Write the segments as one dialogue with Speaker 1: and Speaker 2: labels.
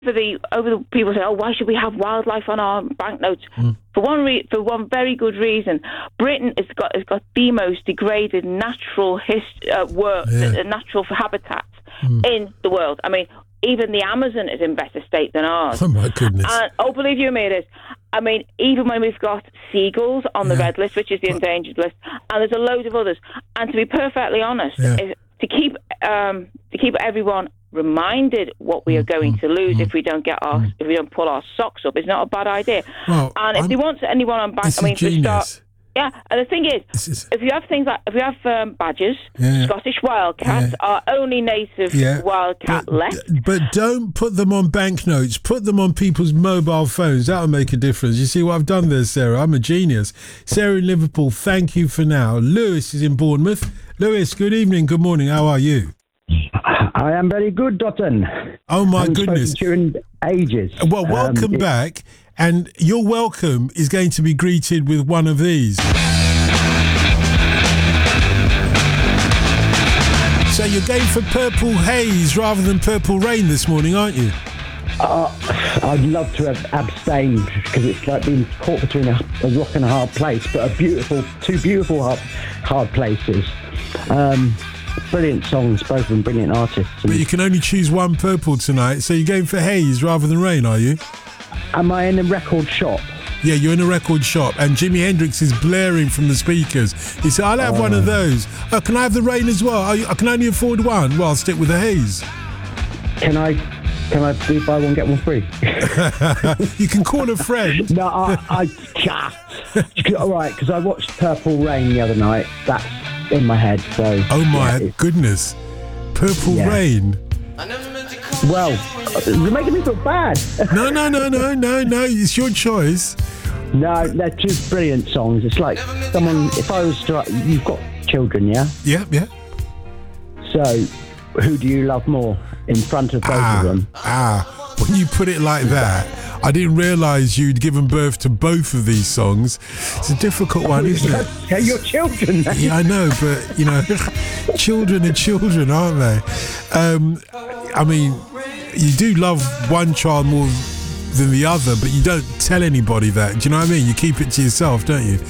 Speaker 1: the people say, oh, why should we have wildlife on our banknotes? For one very good reason. Britain has got the most degraded natural natural habitats in the world. I mean, even the Amazon is in better state than ours.
Speaker 2: Oh my goodness!
Speaker 1: And, believe you me, it is. I mean, even when we've got seagulls on the red list, which is the endangered list, and there's a load of others. And to be perfectly honest, to keep everyone reminded what we are going to lose if we don't pull our socks up, is not a bad idea.
Speaker 2: Well,
Speaker 1: and if they want anyone on bank, I mean, to start. Yeah, and the thing is, if you have things like badgers, Scottish wildcats, our only native wildcat left.
Speaker 2: But don't put them on banknotes. Put them on people's mobile phones. That'll make a difference. You see what I've done there, Sarah? I'm a genius. Sarah in Liverpool, thank you for now. Lewis is in Bournemouth. Lewis, good evening, good morning. How are you?
Speaker 3: I am very good, Dotton.
Speaker 2: Oh my goodness!
Speaker 3: During ages.
Speaker 2: Well, welcome back, and your welcome is going to be greeted with one of these. So you're going for Purple Haze rather than Purple Rain this morning, aren't you?
Speaker 3: I'd love to have abstained because it's like being caught between a rock and a hard place, but two beautiful hard places. Brilliant songs, both of them brilliant artists.
Speaker 2: But you can only choose one purple tonight, so you're going for Haze rather than Rain, are you?
Speaker 3: Am I in a record shop?
Speaker 2: Yeah, you're in a record shop, and Jimi Hendrix is blaring from the speakers. He said, I'll have one of those. Oh, can I have the Rain as well? I can only afford one. Well, I'll stick with the Haze.
Speaker 3: Can I do buy one, get one free?
Speaker 2: You can call a friend.
Speaker 3: No, I can't. All right, because I watched Purple Rain the other night. That's in my head, so...
Speaker 2: Oh my goodness. Purple Rain.
Speaker 3: Well, you're making me feel bad.
Speaker 2: No. It's your choice.
Speaker 3: No, they're two brilliant songs. It's like someone... If I was to... You've got children, yeah?
Speaker 2: Yeah.
Speaker 3: So, who do you love more in front of both of them?
Speaker 2: When you put it like that, I didn't realise you'd given birth to both of these songs. It's a difficult one, isn't it?
Speaker 3: Yeah, your children.
Speaker 2: Yeah, I know, but, children are children, aren't they? I mean, you do love one child more than the other, but you don't tell anybody that. Do you know what I mean? You keep it to yourself, don't you?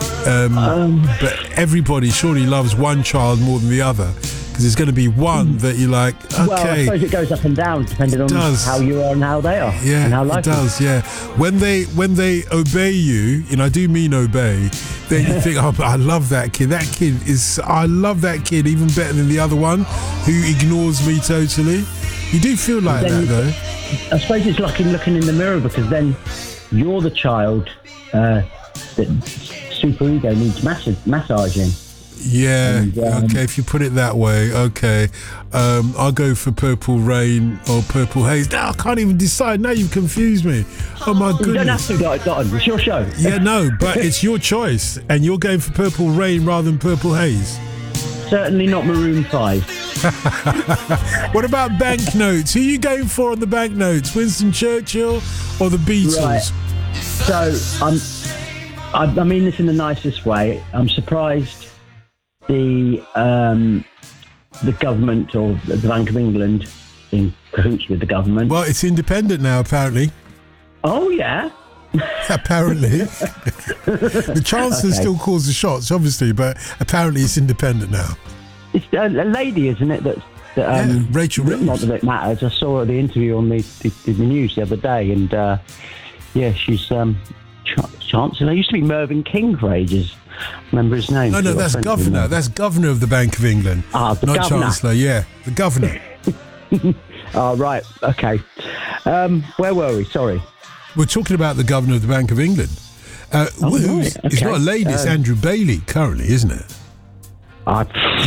Speaker 2: But everybody surely loves one child more than the other. Because there's going to be one that you like, okay.
Speaker 3: Well, I suppose it goes up and down depending on how you are and how they are.
Speaker 2: Yeah,
Speaker 3: and how life
Speaker 2: it does, yeah. When they obey you, and I do mean obey, then you think, oh, but I love that kid. I love that kid even better than the other one who ignores me totally. You do feel like that, though.
Speaker 3: I suppose it's like looking in the mirror, because then you're the child that superego needs massaging.
Speaker 2: Yeah, okay, if you put it that way, okay. I'll go for Purple Rain or Purple Haze. Now I can't even decide. Now you've confused me. Oh my goodness.
Speaker 3: You don't have to, Dotton. It's your show.
Speaker 2: Yeah, no, but it's your choice. And you're going for Purple Rain rather than Purple Haze.
Speaker 3: Certainly not Maroon 5.
Speaker 2: What about banknotes? Who are you going for on the banknotes? Winston Churchill or the Beatles?
Speaker 3: Right. So, I mean this in the nicest way. I'm surprised the government or the Bank of England in cahoots with the government.
Speaker 2: Well, it's independent now, apparently.
Speaker 3: Oh, yeah?
Speaker 2: Apparently. The Chancellor still calls the shots, obviously, but apparently it's independent now.
Speaker 3: It's a lady, isn't it, that
Speaker 2: Rachel Reeves.
Speaker 3: Not that it matters. I saw the interview on the news the other day, and she's Chancellor. It used to be Mervyn King for ages. Remember his name?
Speaker 2: No, that's Governor. That's Governor of the Bank of England.
Speaker 3: The
Speaker 2: not
Speaker 3: Governor.
Speaker 2: Chancellor, yeah. The Governor.
Speaker 3: Oh, right. Okay. Where were we? Sorry.
Speaker 2: We're talking about the Governor of the Bank of England.
Speaker 3: Right. Okay.
Speaker 2: It's not a lady, it's Andrew Bailey currently, isn't it?